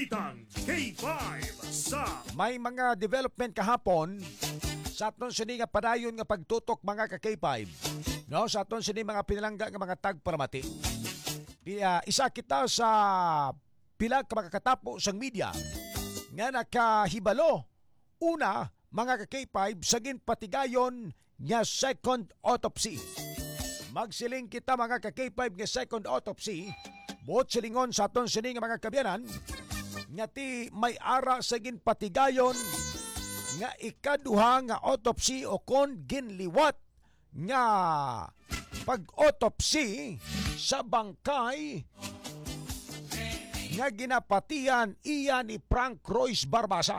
Itang K5 sa May mga development kahapon sa aton sini nga padayon nga pagtutok mga ka K5. No, sa aton sini mga pinalangga nga mga tagparamati. Isa kita sa pila ka makakatapo sang media nga nakahibalo. Una, mga ka K5 sa ginpatigayon nga second autopsy. Magsiling kita mga ka K5 nga second autopsy. Buot silingon sa aton sini nga mga kabyanan nga ti may ara sa ginpatigayon nga ikaduha nga autopsy o kon ginliwat nga pag-autopsy sa bangkay nga ginapatian iya ni Frank Royce Barbasa.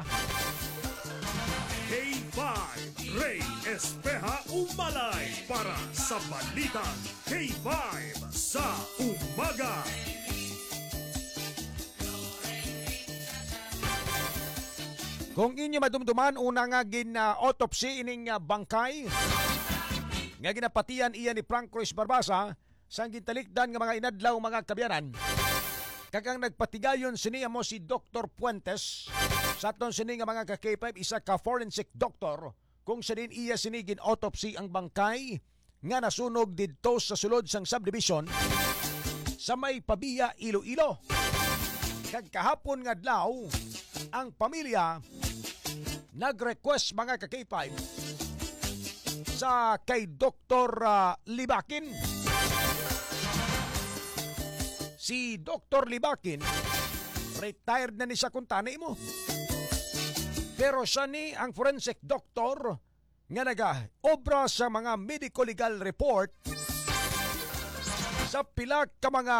K5 Ray Espeja Umalay para sa Balitang K5 sa umaga. Kung inyo madumduman, una nga autopsy ining bangkay nga ginapatian iya ni Frank Royce Barbasa sang gintalikdan nga mga inadlaw mga kabyanan. Kagang nagpatigayon sini mo si Dr. Puentes sa aton sini nga mga ka-K5 isa ka forensic doctor kung sinin iya sini gin-autopsy ang bangkay nga nasunog didto sa sulod sang subdivision sa may Pabiya, Iloilo. Kag kahapon nga adlaw ang pamilya nag-request mga ka-K5 sa kay Dr. Libakin. Si Dr. Libakin, retired na ni sa kuntani mo. Pero siya ni ang forensic doctor nga nag-obra sa mga medico-legal report sa pila ka mga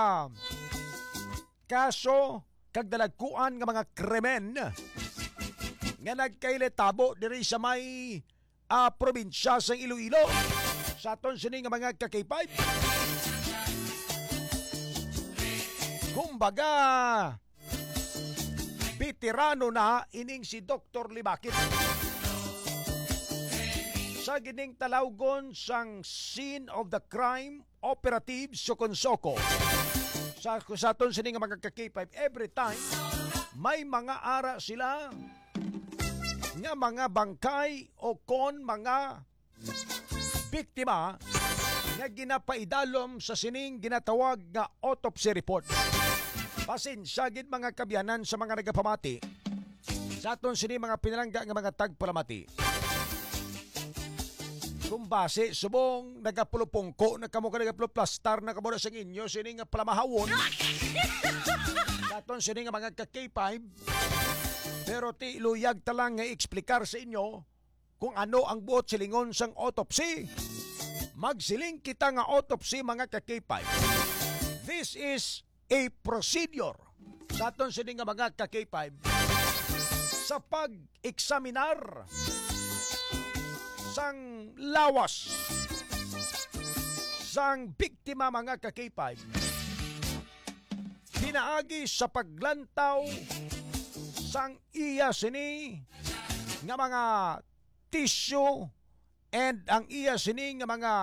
kaso kag dalagkuan nga mga krimen nga nagkailetabo diri sa may probinsya sa Iloilo sa aton sini nga mga ka-K5. Kumbaga veterano na ining si Dr. Libakin sa gining talawgon sang scene of the crime operative Sokonsoko sa aton sini nga mga ka-K5. Every time may mga ara sila nga mga bangkay o kon mga biktima nga ginapaidalom sa sining ginatawag nga autopsy report. Pasensya gid mga kabyanan sa mga nagapamati sa aton sini mga pinalangga nga mga tagpalamati. Kung base subong nagapulupungko na kamo ka nagapuluplastar na kamo na sa inyo sini nga palamahawon sa aton sini nga mga ka-K5. Pero ti iluyag talang nga explicar sa inyo kung ano ang buot silingon sang autopsy. Magsiling kita nga autopsy mga ka-K5. This is a procedure sa aton sini nga mga ka-K5 sa pag-eksaminar sang lawas sang biktima mga ka-K5. Pinaagi sa paglantaw sang iya sini nga mga tissue and ang iya sini nga mga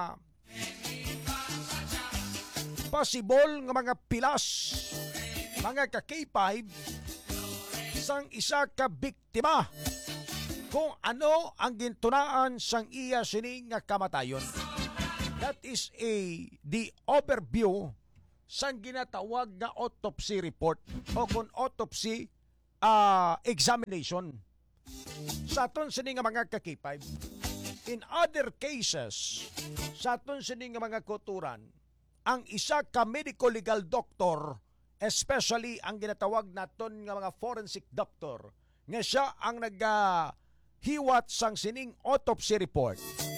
possible nga mga pilas mga ka-K5 sang isa ka biktima kung ano ang gintunaan sang iya sini nga kamatayon. That is the overview sang ginatawag nga autopsy report o kung autopsy examination sa aton sini nga mga ka-K5. In other cases sa aton sini nga mga kuturan, ang isa ka medical legal doctor, especially ang ginatawag naton nga mga forensic doctor, nga siya ang naghiwat sang sining autopsy report.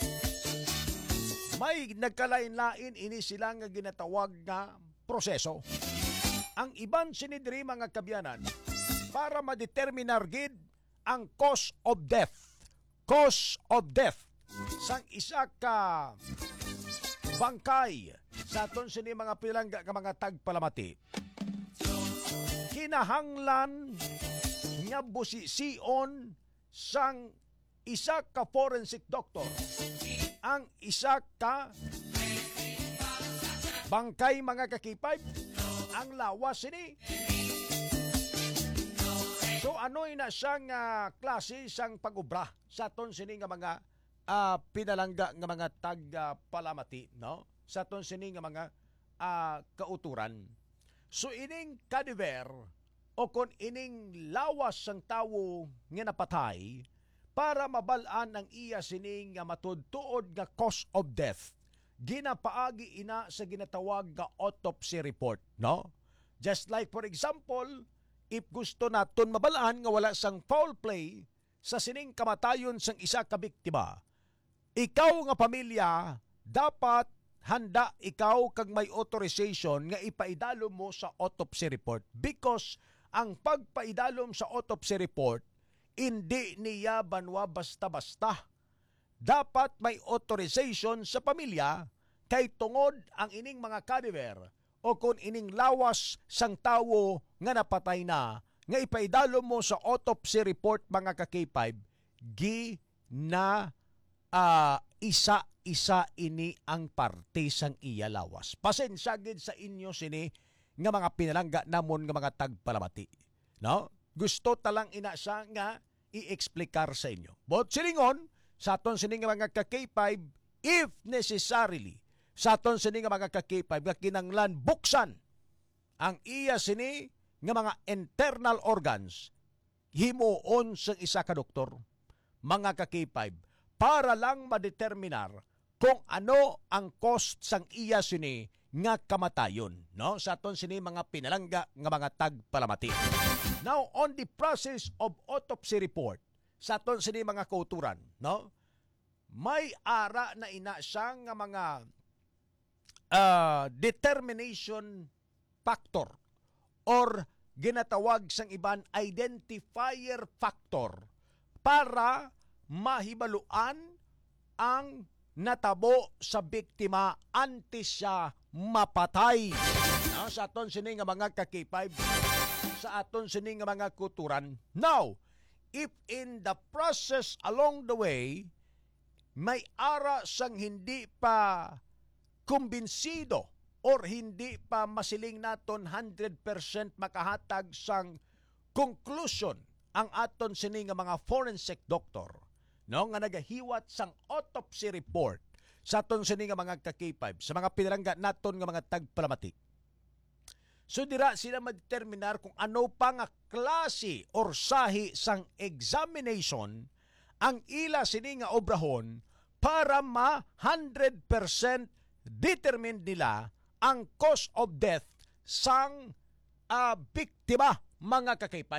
May nagkalain-lain ini sila nga ginatawag nga proseso. Ang iban sinidiri mga kabyanan para ma-determinar gid ang cause of death. Cause of death sang isa ka bangkay sa aton sini mga pilangga ka mga tagpalamati. Kinahanglan nga busision sang isa ka forensic doctor ang isa ka bangkay mga ka-K5 ang lawas ini ano'y na siyang klase sang pag-ubra sa aton sini nga mga pinalangga nga mga palamati, no? Sa aton sini nga mga kauturan. So ining kadiver o kon ining lawas sang tawo nga napatay para mabalaan ang iya sini nga matudtuod nga cause of death, ginapaagi ina sa ginatawag nga autopsy report, no? Just like for example, if gusto naton mabalaan nga wala sang foul play sa sining kamatayon sang isa ka biktima, ikaw nga pamilya dapat handa ikaw kag may authorization nga ipaidalom mo sa autopsy report, because ang pagpaidalom sa autopsy report hindi niya banwa basta-basta. Dapat may authorization sa pamilya kay tungod ang ining mga cadaver o kung ining lawas sang tawo nga napatay na, nga ipaidalo mo sa autopsy report mga ka-K5, isa ini ang parte sang iya lawas. Pasensya gid sa inyo sini nga mga pinalangga namon nga mga tagpalamati. No? Gusto talang ina siya nga i-explikar sa inyo. But silingon, sa aton sini nga mga ka-K5, if necessarily, sa aton sini nga mga ka-K5 nga kinanglan buksan ang iya sini nga mga internal organs, himuon sa isa ka doktor, mga ka-K5, para lang madeterminar kung ano ang cost sang iya sini nga kamatayon, no? Sa aton sini mga pinalangga nga mga tagpalamati. Now, on the process of autopsy report, sa aton sini mga kauturan, no? May ara na ina siya nga mga determination factor or ginatawag sang iban identifier factor para mahibaluan ang natabo sa biktima antes siya mapatay. Sa aton sini nga mga ka-K5, sa aton sini nga mga kuturan. Now, if in the process along the way, may ara sang hindi pa kumbinsido or hindi pa masiling naton 100% makahatag sang conclusion ang aton sini nga mga forensic doctor, no, nga nagahiwat sang autopsy report sa aton sini nga mga ka-K5 sa mga pinalangga naton nga mga tagpalamati. So dira sila madeterminar kung ano pa nga klase or sahi sang examination ang ila sini nga obrahon para ma 100% determine nila ang cause of death sang biktima, mga ka-K5.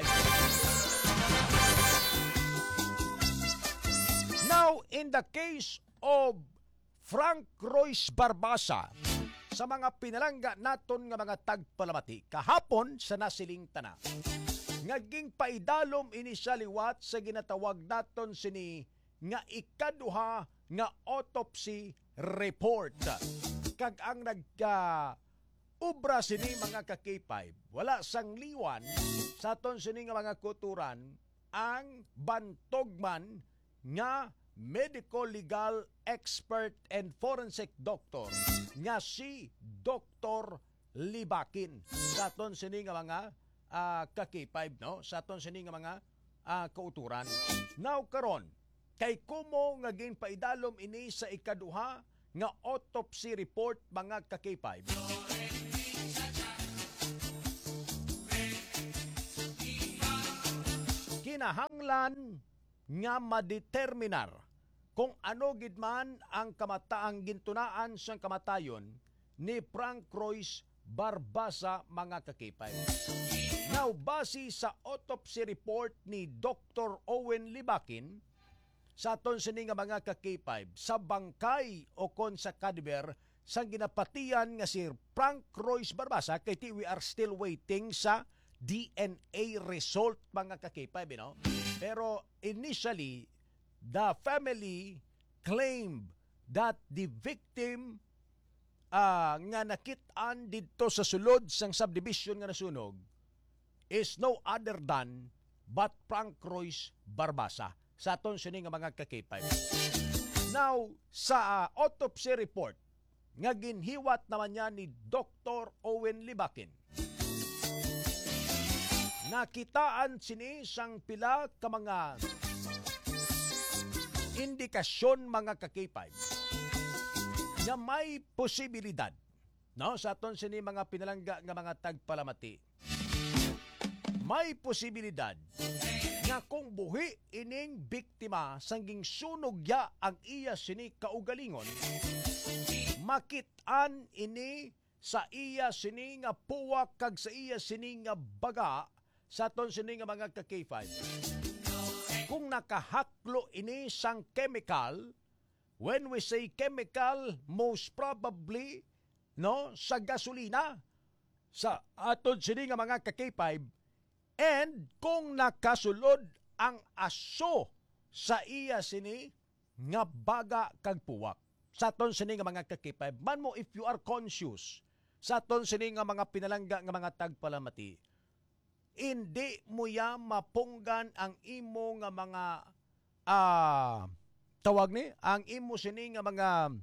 Now, in the case of Frank Royce Barbasa, sa mga pinalangga naton nga mga tagpalamati, kahapon sa nasiling tana, ngaging paidalom ini sa liwat sa ginatawag naton sini nga ikaduha nga autopsy report. Kag ang ubra sini mga ka-K5, wala sang liwan sa aton sini nga mga kuturan ang bantogman nga medical legal expert and forensic doctor nga si Dr. Libakin sa aton sini nga mga ka-K5, no? Sa aton sini nga mga kauturan. Now karon, kay kumo nga ginpaidalom ini sa ikaduha nga autopsy report, mga ka-K5. Kinahanglan nga madeterminar kung ano gid man ang kamataang gintunaan sang kamatayon ni Frank Royce Barbasa, mga ka-K5. Now, base sa autopsy report ni Dr. Owen Libakin, sa aton sini nga mga ka-K5, sa bangkay o kon sa cadaver sang ginapatian nga si Frank Royce Barbasa, kay we are still waiting sa DNA result, mga ka-K5, no? Pero initially, the family claimed that the victim nga nakit-an dito sa sulod sang subdivision nga nasunog is no other than but Frank Royce Barbasa, sa aton sini nga mga ka-K5. Now, sa autopsy report nga ginhiwat naman niya ni Dr. Owen Libakin, nakitaan sini sang pila ka mga indikasyon mga ka-K5 nga may posibilidad, no, sa aton sini mga pinalangga nga mga tagpalamati, may posibilidad nga kung buhi ining biktima sangging sunogya ang iya sini kaugalingon, makit-an ini sa iya sini nga puwak kag sa iya sini nga baga sa aton sini nga mga ka-K5. Kung nakahaklo ini sang chemical, when we say chemical, most probably, no, sa gasolina, sa aton sini nga mga ka-K5, and kung nakasulod ang aso sa iya sini nga baga kag puwak, sa aton sini nga mga ka-K5, man mo if you are conscious, sa aton sini nga mga pinalangga nga mga tagpalamati, hindi mo ya mapunggan ang imo nga mga tawag ni ang imo sini nga mga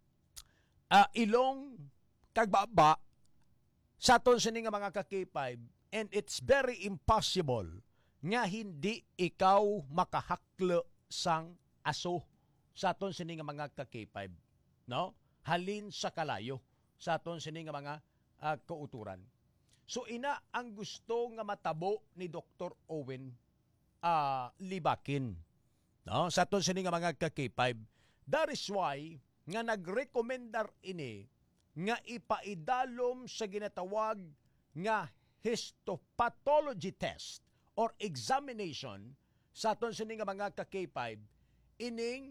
ilong kagbaba sa aton sini nga mga ka-K5, and it's very impossible nga hindi ikaw makahaklo sang aso sa aton sini nga mga ka-K5, no, halin sa kalayo sa aton sini nga mga kauturan. So ina ang gusto nga matabo ni Dr. Owen Libakin, no, sa aton sini nga mga ka-K5. That is why nga nagrekomendar ini nga ipaidalom sa ginatawag nga histopathology test or examination sa aton sini nga mga ka-K5 ining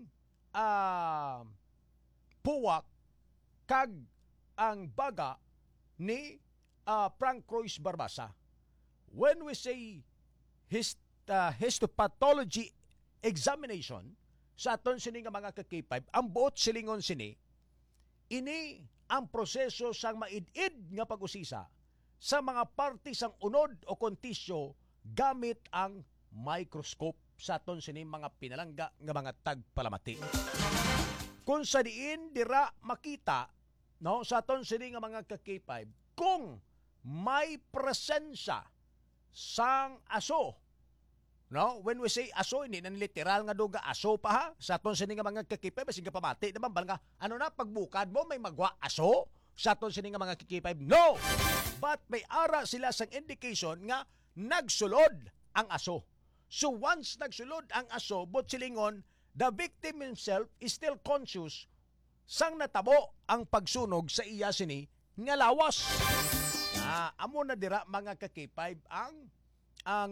puwak kag ang baga ni Frank Royce Barbasa. When we say histopathology examination sa aton sini nga mga ka-K5, ang buot silingon sini, ini ang proseso sang maid-id nga pag-usisa sa mga parte sang unod o kontisyo gamit ang microscope sa aton sini mga pinalangga nga mga tagpalamati. Kung sa diin dira makita, no, sa aton sini nga mga ka-K5, kung may presensya sang aso, no, when we say aso, hindi na literal nga duga aso pa ha, sa aton sini nga mga ka-K5, basig ka pamati naman bal nga ano na pagbukad mo may magwa aso sa aton sini nga mga ka-K5. No, but may ara sila sang indication nga nagsulod ang aso. So once nagsulod ang aso, but silingon, the victim himself is still conscious sang natabo ang pagsunog sa iya sini nga lawas. Amo na dira mga ka-K5 ang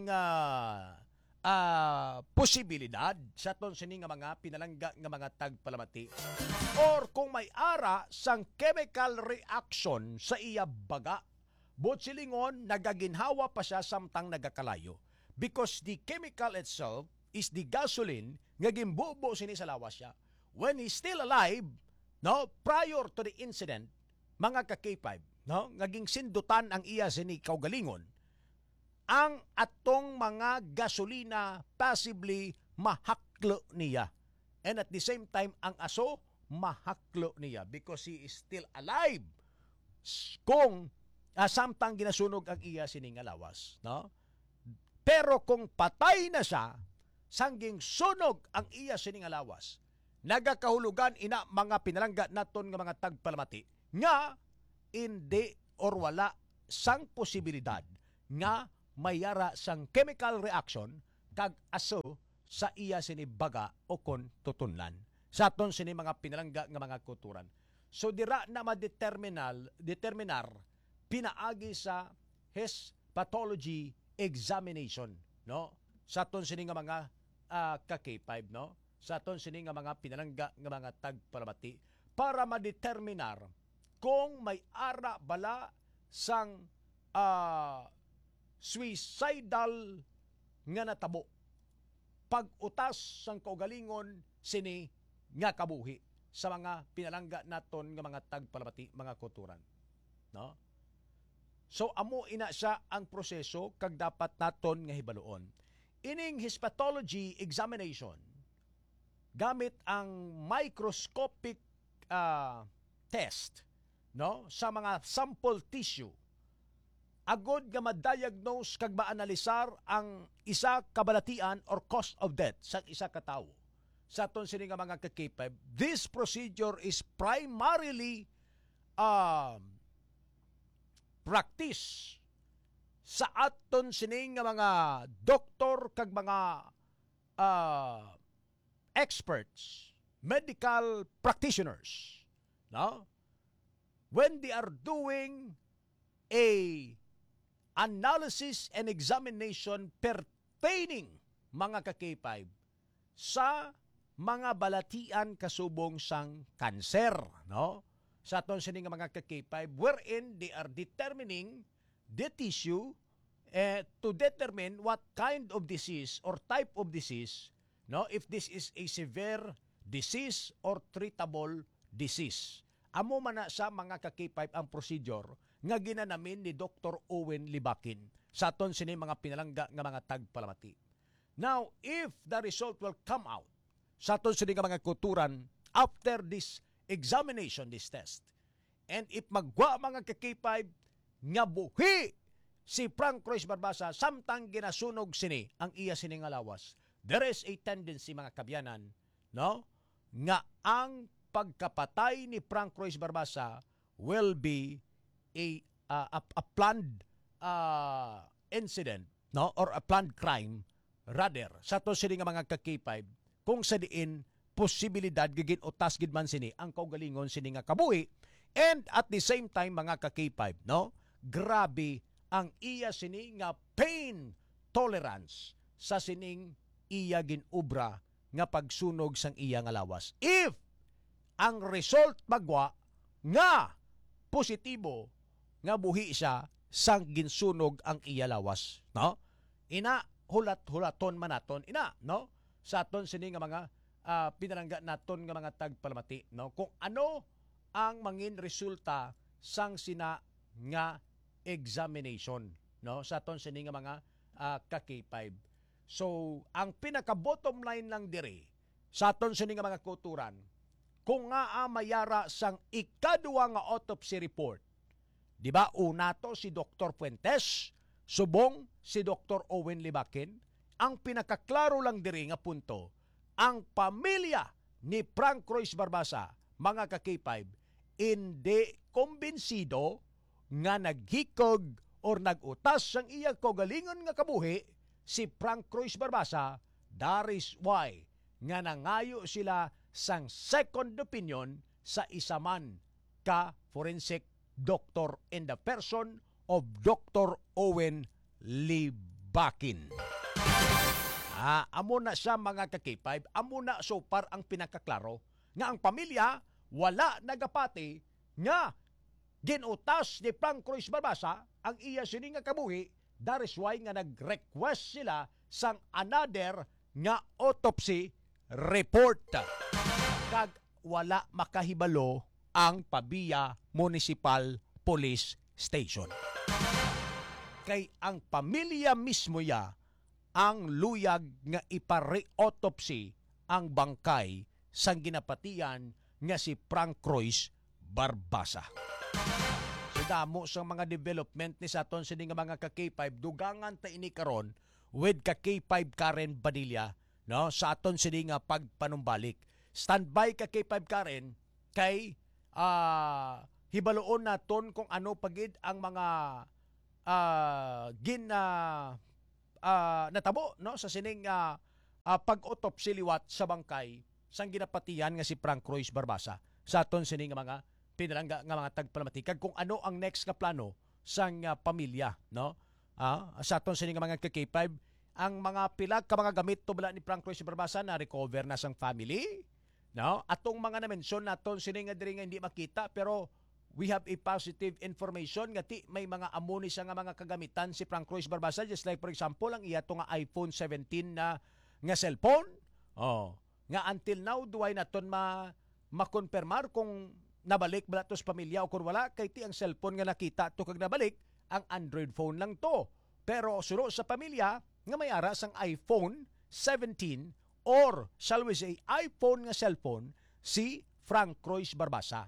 posibilidad sa aton sini nga mga pinalangga nga mga tagpalamati, or kung may ara sang chemical reaction sa iya baga, but silingon nagaginhawa pa siya samtang nagakalayo, because the chemical itself is the gasoline nga gimbubo sini sa lawas siya when he's still alive, no, prior to the incident mga ka-K5, no, naging sindutan ang iya sini kaugalingon, ang atong mga gasolina possibly mahaklo niya, and at the same time ang aso mahaklo niya because he is still alive kung samtang ginasunog ang iya sini nga lawas, no. Pero kung patay na siya sangging sunog ang iya sini nga lawas, nagakahulugan ina mga pinalangga naton nga mga tagpalamati nga hindi or wala sang posibilidad nga mayara sang chemical reaction kag aso sa iya sini baga o kon tutunlan sa aton sini mga pinalangga nga mga kulturan. So dira na determinar pinaagi sa histopathology examination, no, sa aton sini nga mga ka-K5, no, sa aton sini nga mga pinalangga nga mga tagpalamati para madeterminar kung may ara bala sang suicidal nga natabo pag-utas sang kaugalingon sini nga kabuhi sa mga pinalangga naton nga mga tagpalamati mga kulturan, no. So amo ina siya ang proseso kag dapat naton nga hibaluon. Ining histopathology examination gamit ang microscopic test, no, sa mga sample tissue agod nga ma-diagnose kag ma-analisar ang isa kabalatian or cause of death sa isa ka tawo. Sa aton sini nga mga ka-K5, this procedure is primarily practice sa aton sini nga mga doktor kag mga experts, medical practitioners, no? When they are doing a analysis and examination pertaining mga ka-K5 sa mga balatian kasubong sang kanser, no? Sa aton sini nga mga ka-K5, wherein they are determining the tissue to determine what kind of disease or type of disease, no? If this is a severe disease or treatable disease. Amo man na sa mga ka-K5 ang procedure nga ginanamin ni Dr. Owen Libakin sa aton sini mga pinalangga nga mga tagpalamati. Now, if the result will come out sa aton sini nga mga kuturan after this examination, this test, and if magwa mga ka-K5 nga buhi si Frank Royce Barbasa samtang ginasunog sini ang iya sini nga lawas, there is a tendency mga kabyanan, no, nga ang pagkapatay ni Frank Royce Barbasa will be a planned incident, no, or a planned crime rather sa to sini nga mga ka-K5 kung sa diin posibilidad gigin utas gid man sini ang kaugalingon sini nga kabuhi, and at the same time mga ka-K5, no, grabe ang iya sini nga pain tolerance sa sining iya ginubra nga pagsunog sang iya nga lawas. If ang result magwa nga positibo nga buhi siya sang ginsunog ang iya lawas, no? Ina hulat-hulaton man naton ina, no? Sa aton sini nga mga pinalangga naton nga mga tagpalamati, no? Kung ano ang mangin resulta sang sina nga examination, no? Sa aton sini nga mga ka-K5. So, ang pinaka-bottom line lang diri sa aton sini nga mga kuturan, kung nga mayara sang ikadua nga autopsy report, di ba una to si Dr. Fuentes, subong si Dr. Owen Libakin, ang pinakaklaro lang diri nga punto, ang pamilya ni Frank Royce Barbasa, mga ka-K5, hindi kumbinsido nga naghikog or nagutas sang iya kaugalingon nga kabuhi si Frank Royce Barbasa. That is why nga nangayo sila sang second opinion sa isa man ka forensic doctor in the person of Dr. Owen Libakin. Amo na siya mga ka-K5, amo na so far ang pinakaklaro nga ang pamilya wala nagapati nga ginutas ni Frank Royce Barbasa ang iya sini nga kabuhi. That is why nga nag-request sila sang another nga autopsy report. Kag wala makahibalo ang Pabia Municipal Police Station. Kay ang pamilya mismo ya ang luyag nga ipare-autopsy ang bangkay sang ginapatian nga si Frank Royce Barbasa. So damo sa mga development ni saton sini nga mga ka-K5, dugangan ta ini karon with ka-K5 Karen Badilla, no, sa aton sini nga pagpanumbalik. Standby ka K5 Karen kay hibaloon naton kung ano pagid ang mga natabo, no, sa sining pag-autopsy liwat sa bangkay sang ginapatian nga si Frank Royce Barbasa sa aton sining nga mga pinalangga nga mga tagpalamatikag kung ano ang next nga plano sang pamilya, no, sa aton sining nga mga K5. Ang mga pilag ka mga gamit to bala ni Frank Royce Barbasa na recover na sang family, no? Atong mga na-mention naton sini nga diri nga hindi makita, pero we have a positive information nga may mga amoni sa nga mga kagamitan si Frank Royce Barbasa, just like for example ang iya to nga iPhone 17 na nga cellphone. Nga until now duay naton makonfirmar kung nabalik bala to sa pamilya o kung wala, kay ti ang cellphone nga nakita to kag nabalik ang Android phone lang to. Pero suro sa pamilya nga may ara sang iPhone 17 or shall we say iPhone nga cellphone si Frank Royce Barbasa.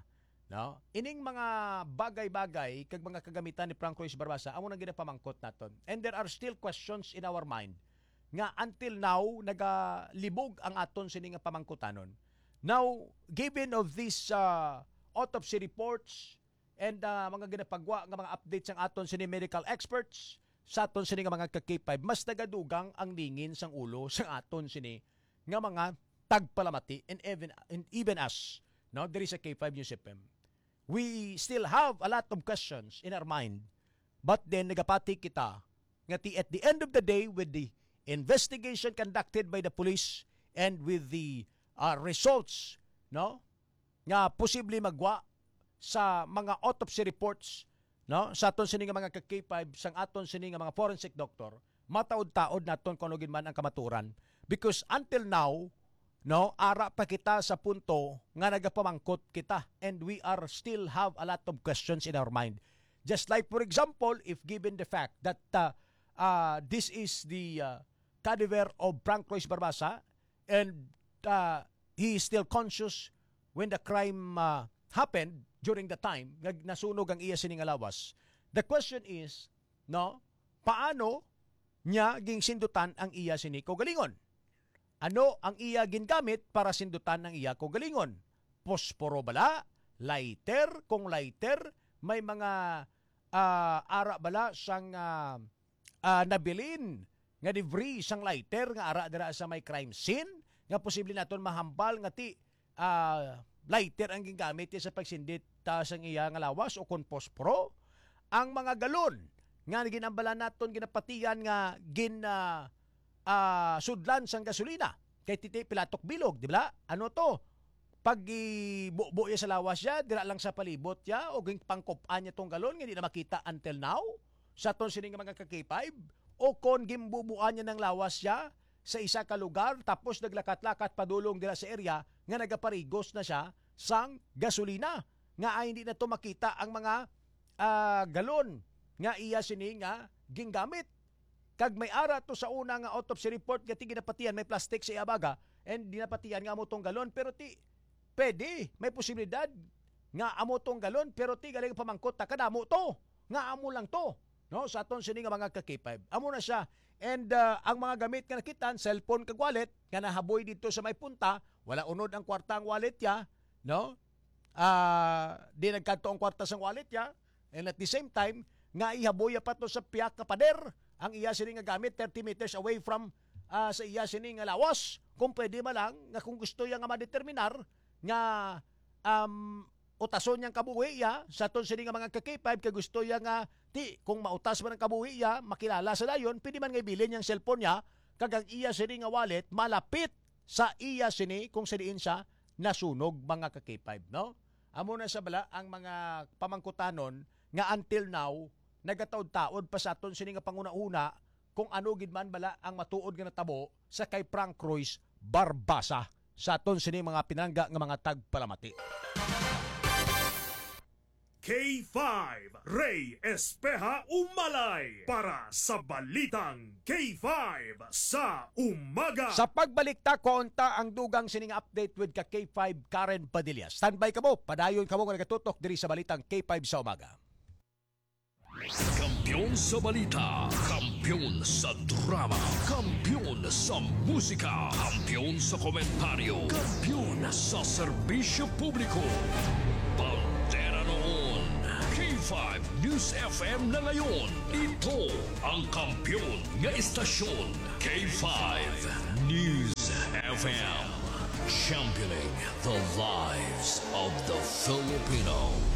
No? Ining mga bagay-bagay kag mga kagamitan ni Frank Ruiz Barbasa amo nang ginapamangkot naton. And there are still questions in our mind nga until now nagalibog ang aton sini nga pamangkutanon. Now, given of these autopsy reports and mga ginapagwa nga mga updates ang aton sini medical experts sa aton sini nga mga ka-K5, mas nagadugang ang lingin sang ulo sa aton sini nga mga tagpalamati and even us. No, there is a K5 News FM. We still have a lot of questions in our mind. But then, nagapati kita nga at the end of the day, with the investigation conducted by the police and with the results, no, nga posible magwa sa mga autopsy reports, no, sa aton sini nga mga ka-K5, sang aton sini nga mga forensic doctor, mataod-taod naton kung ano man ang kamaturan. Because until now, no, ara pa kita sa punto nga nagapamangkot kita and we are still have a lot of questions in our mind. Just like, for example, if given the fact that this is the cadaver of Frank Ruiz Barbasa and he is still conscious when the crime happened during the time nasunog ang iya sining lawas. The question is, no, paano niya ging sindutan ang iya sini kaugalingon? Ano ang iya gingamit para sindutan ang iya kaugalingon? Posporo bala? Lighter? Kung lighter, may mga ara bala sang nabilin nga debris sang lighter nga ara dira sa may crime scene nga posible naton mahambal nga ti lighter ang gingamit sa pagsindit sang iya nga lawas o kon posporo. Ang mga galon nga ginambala naton ginapatian nga sudlan sang gasolina kay titi pilatok bilog, di ba? Ano to? Pag ibubo sa lawas ya, dira lang sa palibot ya o ging pangkopan niya tong galon nga di na makita until now sa ton sining mga ka-K5 o kon gimbubuan niya ng lawas ya sa isa ka lugar tapos naglakat-lakat padulong dira sa area nga nagaparigos na siya sang gasolina nga ay hindi na to makita ang mga galon nga iya sini nga gingamit. Kag may ara to sa una nga autopsy report nga ti ginapatian may plastic sa iyabaga and dinapatian nga amo tong galon pero ti pwede may posibilidad nga amo tong galon pero ti galing pamangkot ta kadamo to nga amo lang to, no, sa aton sini nga mga ka-K5 amo na siya. And ang mga gamit nga nakitan cellphone kag wallet nga nahaboy dito sa may punta wala unod ang kwarta ang wallet ya, no, di nagkanto ang kwarta sang wallet ya and at the same time nga ihaboy pa to sa piyak ka pader ang iya sini nga gamit 30 meters away from sa iya sini nga lawas. Kung pwede man lang nga kung gusto ya nga madeterminar nga utason yang kabuhi ya sa ton sini nga mga ka-K5 kay gusto ya nga ti kung mautas man ang kabuhi ya makilala sa dayon pwede man nga ibilin yang cellphone ya kag ang iya sini nga wallet malapit sa iya sini kung sa diin siya nasunog mga ka-K5, no? Amo na sa bala ang mga pamangkutanon nga until now nagataod-taod pa sa aton sini nga panguna-una kung ano gid man bala ang matuod nga natabo sa kay Frank Ruiz Barbasa sa aton sini mga pinangga nga mga tagpalamati. K5 Ray Espeha Umalay para sa Balitang K5 sa Umaga. Sa pagbalik ta konta ang dugang sining update with ka K5 Karen Padilla. Standby ka mo, padayon ka mo nga nagatutok diri sa Balitang K5 sa Umaga. Kampiyon sa balita, kampiyon sa drama, kampiyon sa musika, kampiyon sa komentaryo, kampiyon sa serbisyo publiko. Pantera noon, K5 News FM na ngayon. Ito ang kampiyon nga istasyon, K5 News FM. Championing the lives of the Filipino.